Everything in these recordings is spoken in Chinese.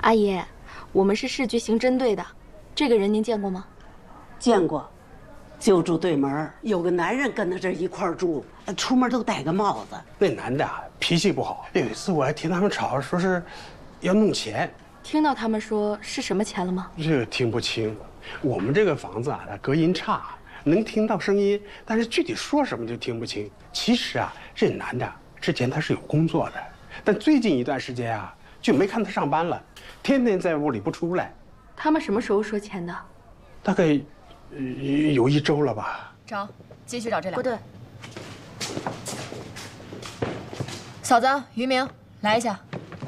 阿姨，我们是市局刑侦队的，这个人您见过吗？ 见过，就住对门，有个男人跟他这一块住，出门都戴个帽子。 那男的啊，脾气不好。有一次我还听他们吵，说是要弄钱。 听到他们说是什么钱了吗？ 这个听不清。我们这个房子啊，它隔音差，能听到声音，但是具体说什么就听不清。其实啊，这男的之前他是有工作的，但最近一段时间啊，就没看他上班了，天天在屋里不出来。 他们什么时候说钱的？ 大概有1周了吧。 找，继续找这俩。 不对， 嫂子，于明，来一下。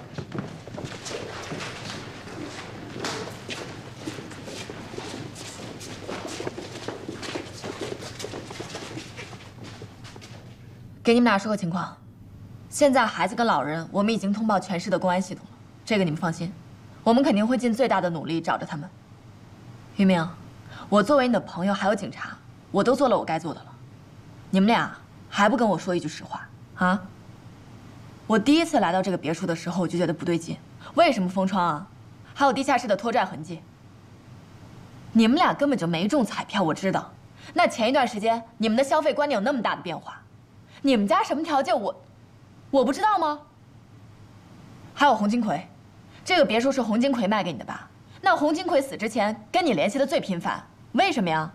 给你们俩说个情况，现在孩子跟老人，我们已经通报全市的公安系统了，这个你们放心，我们肯定会尽最大的努力找着他们。于明，我作为你的朋友还有警察，我都做了我该做的了，你们俩还不跟我说一句实话啊？我第一次来到这个别墅的时候，我就觉得不对劲，为什么封窗啊？还有地下室的拖拽痕迹。你们俩根本就没中彩票，我知道。那前一段时间你们的消费观念有那么大的变化，你们家什么条件我不知道吗？还有洪金奎，这个别墅是洪金奎卖给你的吧？那洪金奎死之前跟你联系的最频繁，为什么呀？